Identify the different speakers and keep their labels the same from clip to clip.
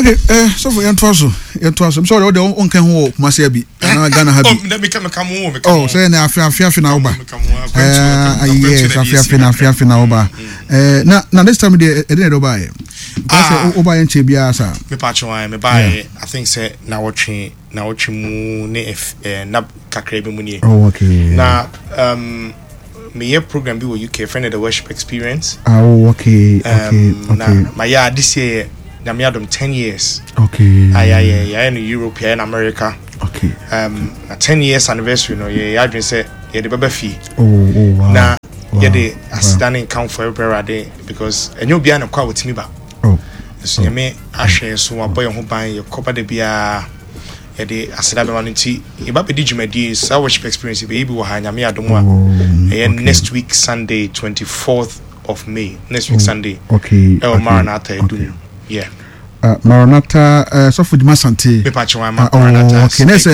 Speaker 1: Okay, so for your torso. I'm sorry, the on can walk, must be. Gonna have
Speaker 2: let me come home.
Speaker 1: Oh, say now, fear now. Yes, I fear now. Now this time, they didn't buy. Oba and Chibiasa.
Speaker 2: Me patch wine, me buy. I think say now watching ne nab kakrebi muni.
Speaker 1: Oh, okay.
Speaker 2: Now me program be with UK friend of the worship experience.
Speaker 1: Oh, okay.
Speaker 2: Now my this year na me adom 10 years.
Speaker 1: Okay.
Speaker 2: Yeah, in Europe and America.
Speaker 1: Okay.
Speaker 2: 10 years anniversary no yeah I say yeah the baba fee.
Speaker 1: Oh wow.
Speaker 2: Now yeah the standing count for every because and you be an kwa with me ba.
Speaker 1: Oh.
Speaker 2: So you me ahwe so aboy ho ban ye kopa de bia ye de aseda be manti e ba be digimadi sa worship experience be wo ha nyame adom a next week Sunday 24th of May next week Sunday.
Speaker 1: Okay.
Speaker 2: Maranatha Edu. Yeah.
Speaker 1: Maranatha so for the Masante.
Speaker 2: Me patch one Maranatha.
Speaker 1: Okay, next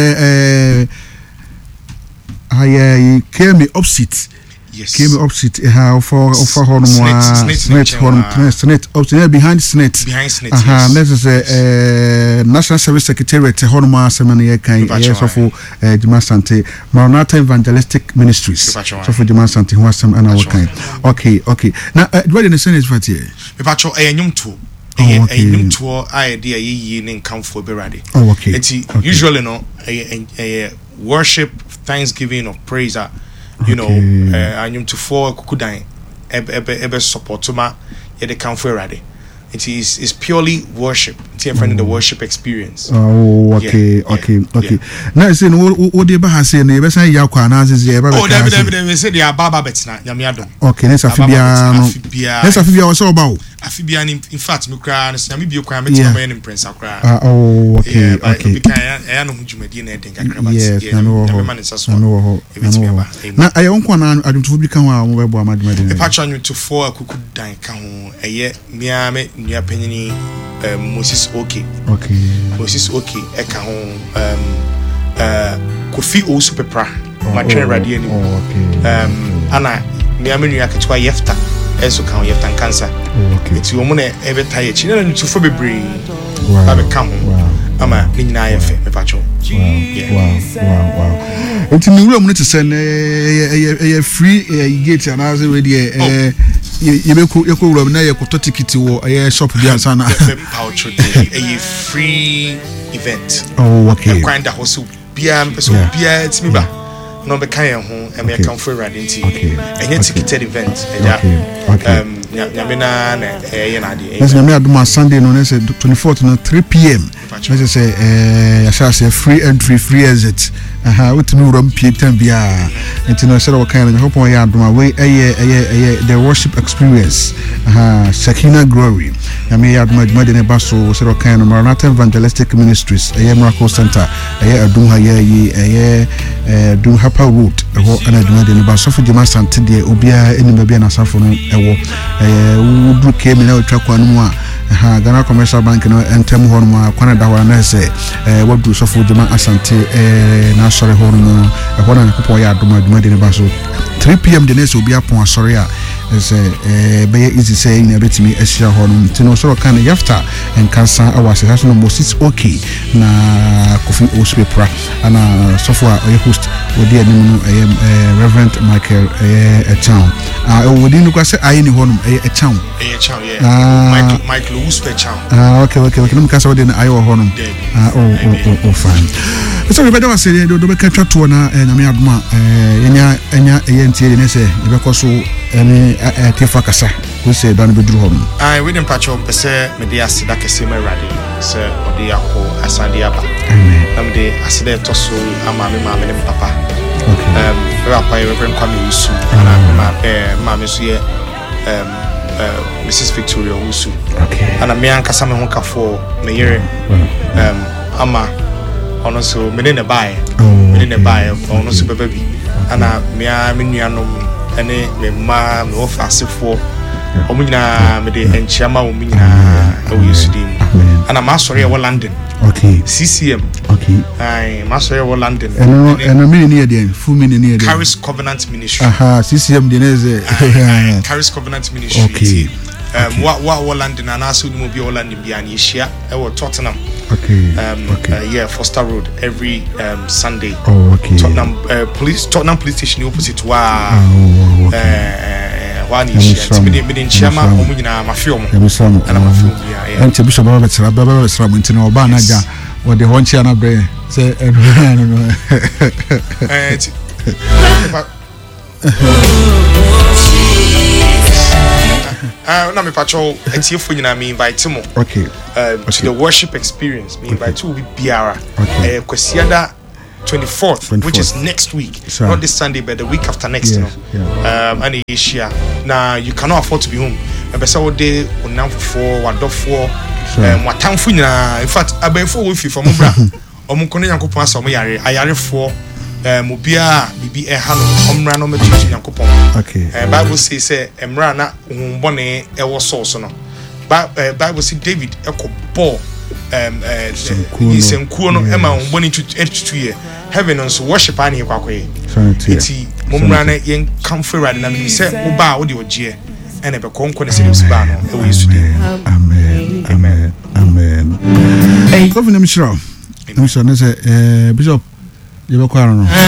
Speaker 1: I came opposite.
Speaker 2: Yes.
Speaker 1: Came opposite how for Hornmoa Snit opposite behind Snit.
Speaker 2: Behind Snit.
Speaker 1: This is National Service Secretariat Hornmoa Semania Kai yes of the Masante Maranatha Evangelistic Ministries. So for the Masante who was some another kind. Okay. Now what in the Senate for here?
Speaker 2: Me patch a nyum to a new tour idea ye nin come for beradi.
Speaker 1: Oh, okay.
Speaker 2: Usually no a worship, thanksgiving or praise you know anyum to for kukudan ebe support to ma ye de come for beradi. It is purely worship. It's a friend of the worship experience.
Speaker 1: Oh, okay. Now you say what the Baha say ne be say yakwa na ze ze ba.
Speaker 2: Oh, they say they are baba betina nyame adom.
Speaker 1: Okay, let's afibia no. Let's afibia was all about.
Speaker 2: Afibia in fact me kra na nyame bi okwa me tina be in prince akra.
Speaker 1: Oh, okay.
Speaker 2: I no hujumadi na den kakra but.
Speaker 1: Yes, I know. Na aye won kwa na adumfo bi kan wa mo be bo amadumadi.
Speaker 2: The patch on to for akukudan kan ho eye mia me nua panyini Moses okay eka ho Kofi Osu Pepra ma train radio ni ana mia me nua ketwa Yefta eso kan Yefta cancer eti wo mo na ebe taye chi na ntu fo bebre ba be kan ho ama ni nyina yefe me pacho
Speaker 1: wow enti ni wura mu te se na free gate ana ze we dey yeko wura na yekoto ticket wo shop bi ansa na
Speaker 2: a free event.
Speaker 1: Oh, okay.
Speaker 2: Grind the house bia so bia it's me ba no be kan ho e me kan for radinti and ticketed event nyame na na ade
Speaker 1: yes nyame aduma Sunday no say 24th no 3 p.m. let's say ya say free entry free exit with no rum p10 bia and no say what kind of hope on ya aduma we the worship experience Sakina Glory nyame aduma de ne baso say what kind of Maranatha Evangelistic Ministries Miracle Center aduma do Hapa Road and aduma de ne baso for the Masante de obia enima bia na safo no would came in our track one more. Ghana Commercial Bank no entem ho no kwana da wa na se wadu so for Jama Asante na sore ho no e ho na kopo ya aduma de ne ba so 3 p.m. the next will be upon sorry is be easy saying na betimi ehia ho no tino so kan yafta and cancer awase ha so no Moses okay na Kofi Osu Pepra ana so for a host odi anim no Reverend Michael Echam odi no kwa se ayi ni ho no Echam Michael Osu Pepra okay no mkasa odi na ayi ho no fine so we better was say do be catch to na nyame adoma enya entie ne se be ko so ene tefa kasa ko se dan be duru ho no
Speaker 2: we dem patch up se me dey asida kese me rade se odi akọ asade aba am dey asida to so ama me papa okay we are pay Reverend Kwame Usu ana ma me so ye Mrs. Victoria Usu
Speaker 1: okay
Speaker 2: ana me ankasa me ho kafo me yere ama ono so me ne bae ono so baba bi ana me nuanom ene me ma me ofasefo omunyina me de enchiama omunyina e Yesudim ana ma sori e wo London
Speaker 1: okay
Speaker 2: CCM
Speaker 1: okay
Speaker 2: ai ma sori e wo London
Speaker 1: eno me ni e full me ni e
Speaker 2: Charis Covenant Ministry
Speaker 1: CCM de neze
Speaker 2: Charis Covenant Ministry
Speaker 1: okay
Speaker 2: Wa London and also the movie London behind Yeshia Tottenham.
Speaker 1: Okay.
Speaker 2: Yeah, Foster Road every Sunday.
Speaker 1: Oh, okay.
Speaker 2: Tottenham Police Station opposite to one
Speaker 1: Yeshia.
Speaker 2: Midin Chama Omuna my film. And I'm a film. Yeah.
Speaker 1: And Bishop Robert Sram into Obanaja or the Honchiana Bray. Say, I don't know.
Speaker 2: Na me patrol etiefo nyina me invite mo.
Speaker 1: Okay.
Speaker 2: To the worship experience. Me invite you with Biara.
Speaker 1: Okay.
Speaker 2: Kwesiada 24th, which is next week. Not this Sunday, but the week after next, you know.
Speaker 1: Yeah.
Speaker 2: And Asia. Now you cannot afford to be home. Besa wo day onam for wadofo watamfo nyina. In fact, abenfo wo fi from bra. Omunkono Yankopon aso mo yare. Ayare for Mobia bibi ehano omra no metu Yankopon.
Speaker 1: Okay.
Speaker 2: Bible says emra na humbone ewo source no. Bible says David ekobo senkuo no ema humbone tutu ye. Heaven so worship ani kwakoye. Iti momra na yen kamfera na me se wo ba wo de ogie ene be konko ne se ba no e wo yesu de.
Speaker 1: Amen. Governor Mishra. Mishra say Bishop you be kwaro no.